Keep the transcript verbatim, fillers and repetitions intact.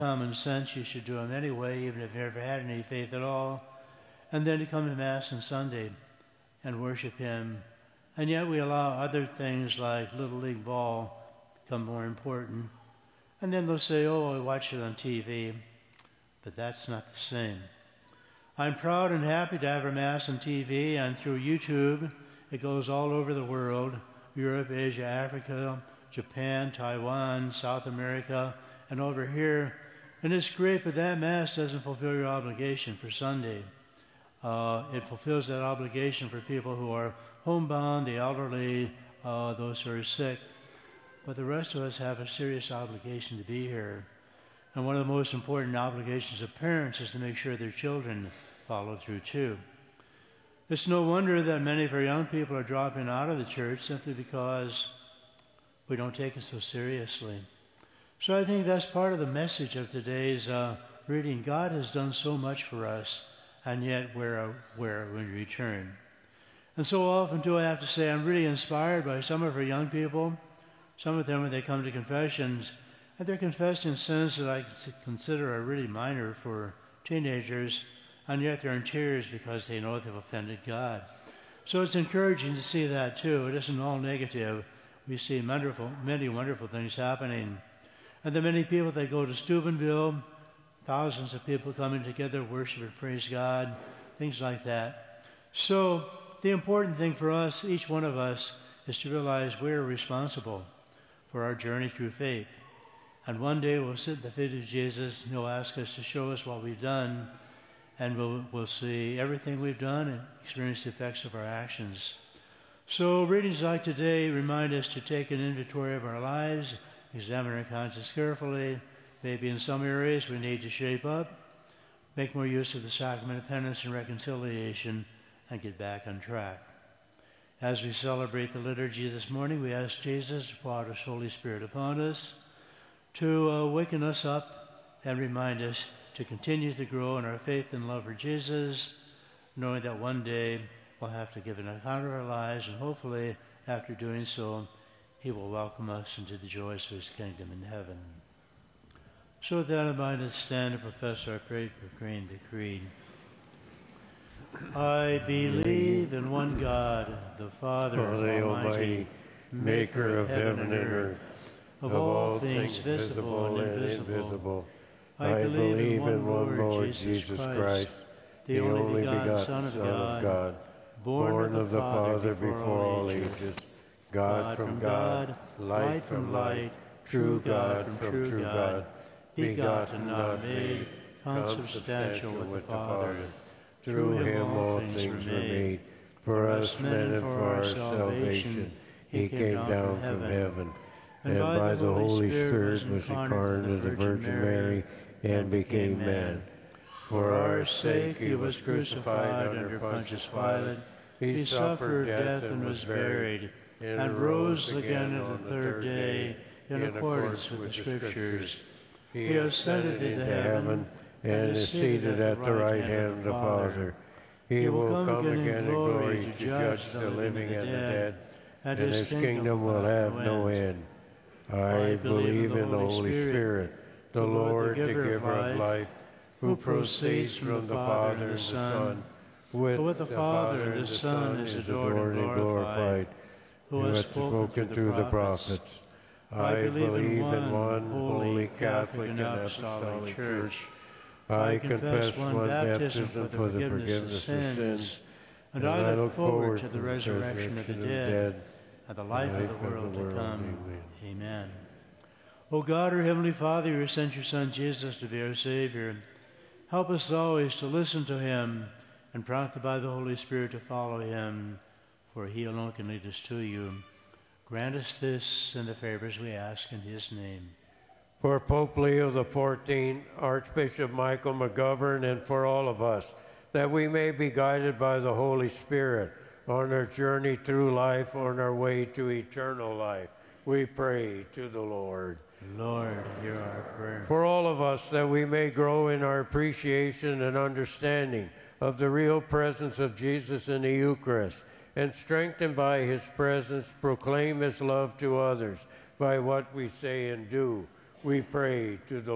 common sense, you should do them anyway, even if you never had any faith at all. And then to come to Mass on Sunday and worship Him. And yet we allow other things like Little League ball become more important. And then they'll say, oh, I watch it on T V. But that's not the same. I'm proud and happy to have our Mass on T V and through YouTube. It goes all over the world, Europe, Asia, Africa, Japan, Taiwan, South America, and over here. And it's great, but that Mass doesn't fulfill your obligation for Sunday. Uh, it fulfills that obligation for people who are homebound, the elderly, uh, those who are sick. But the rest of us have a serious obligation to be here. And one of the most important obligations of parents is to make sure their children follow through too. It's no wonder that many of our young people are dropping out of the church simply because we don't take it so seriously. So I think that's part of the message of today's uh, reading. God has done so much for us, and yet where, where we return. And so often, too, I have to say I'm really inspired by some of our young people. Some of them, when they come to confessions, and they're confessing sins that I consider are really minor for teenagers, and yet they're in tears because they know they've offended God. So it's encouraging to see that, too. It isn't all negative. We see wonderful, many wonderful things happening. And the many people that go to Steubenville, thousands of people coming together, worship and praise God, things like that. So the important thing for us, each one of us, is to realize we're responsible for our journey through faith. And one day we'll sit at the feet of Jesus, and He'll ask us to show us what we've done, and we'll, we'll see everything we've done and experience the effects of our actions. So readings like today remind us to take an inventory of our lives, examine our conscience carefully. Maybe in some areas we need to shape up, make more use of the sacrament of penance and reconciliation, and get back on track. As we celebrate the liturgy this morning, we ask Jesus to pour out His Holy Spirit upon us, to uh, waken us up and remind us to continue to grow in our faith and love for Jesus, knowing that one day we'll have to give an account of our lives, and hopefully, after doing so, He will welcome us into the joys of His kingdom in heaven. So with that in mind, let's stand and profess our great proclaim the creed. I believe in one God, the Father, Father Almighty, maker of heaven and earth, of all things visible and invisible. I believe in one Lord Jesus Christ, the only begotten Son of God, born of the Father before all ages, God from God, light from light, true God from true God, begotten, not made, consubstantial with the Father. Through Him all things were made. For us men and for our salvation, He came down from heaven, and by the Holy Spirit was incarnate of the Virgin Mary and became man. For our sake He was crucified under Pontius Pilate. He suffered death and was buried, and rose again on the third day in accordance with the Scriptures. He ascended into heaven and is seated at the right hand of the Father. He will come again in glory to judge the living and the dead, and His kingdom will have no end. I believe in the Holy Spirit, the Lord, the giver of life, who proceeds from the Father and the Son, with the Father and the Son is adored and glorified, who has spoken through the prophets. I believe in one holy Catholic and Apostolic Church. I confess one baptism for the forgiveness of sins, and I look forward to the resurrection of the dead and the life of the world to come. Amen. O God, our Heavenly Father, you sent your Son Jesus to be our Savior. Help us always to listen to Him and, prompted by the Holy Spirit, to follow Him, for He alone can lead us to you. Grant us this and the favors we ask in His name. For Pope Leo the fourteenth, Archbishop Michael McGovern, and for all of us, that we may be guided by the Holy Spirit on our journey through life, on our way to eternal life, we pray to the Lord. Lord, hear our prayer. For all of us, that we may grow in our appreciation and understanding of the real presence of Jesus in the Eucharist, and strengthened by His presence, proclaim His love to others by what we say and do. We pray to the